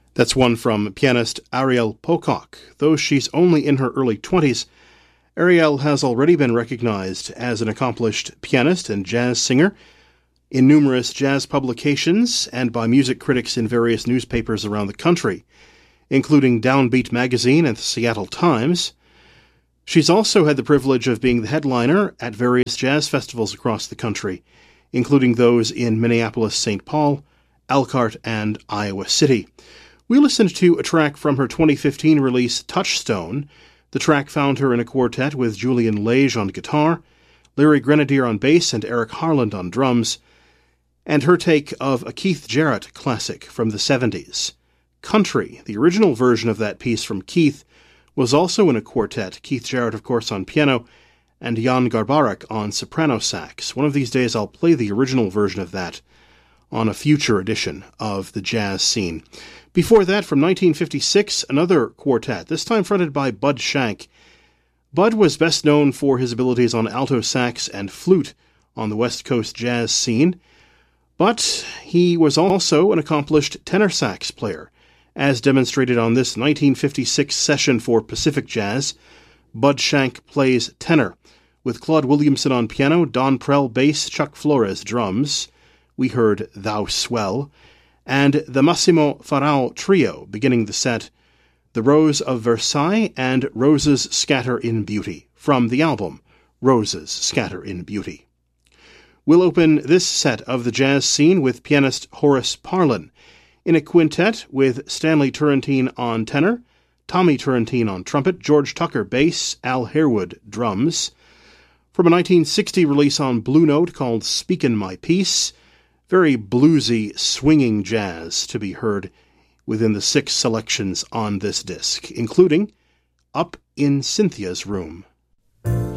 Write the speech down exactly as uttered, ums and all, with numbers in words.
That's one from pianist Ariel Pocock. Though she's only in her early twenties, Ariel has already been recognized as an accomplished pianist and jazz singer in numerous jazz publications and by music critics in various newspapers around the country, including Downbeat Magazine and the Seattle Times. She's also had the privilege of being the headliner at various jazz festivals across the country, including those in Minneapolis, Saint Paul, Elkhart, and Iowa City. We listened to a track from her twenty fifteen release, Touchstone. The track found her in a quartet with Julian Lage on guitar, Larry Grenadier on bass, and Eric Harland on drums, and her take of a Keith Jarrett classic from the seventies. Country, the original version of that piece from Keith, was also in a quartet, Keith Jarrett, of course, on piano, and Jan Garbarek on soprano sax. One of these days I'll play the original version of that on a future edition of the Jazz Scene. Before that, from nineteen fifty-six, another quartet, this time fronted by Bud Shank. Bud was best known for his abilities on alto sax and flute on the West Coast jazz scene, but he was also an accomplished tenor sax player, as demonstrated on this nineteen fifty-six session for Pacific Jazz. Bud Shank plays tenor, with Claude Williamson on piano, Don Prell bass, Chuck Flores drums. We heard Thou Swell, and the Massimo Farao Trio, beginning the set, The Rose of Versailles and Roses Scatter in Beauty, from the album Roses Scatter in Beauty. We'll open this set of the Jazz Scene with pianist Horace Parlan, in a quintet with Stanley Turrentine on tenor, Tommy Turrentine on trumpet, George Tucker bass, Al Harewood drums. From a nineteen sixty release on Blue Note called Speakin' My Piece, very bluesy, swinging jazz to be heard within the six selections on this disc, including Up in Cynthia's Room.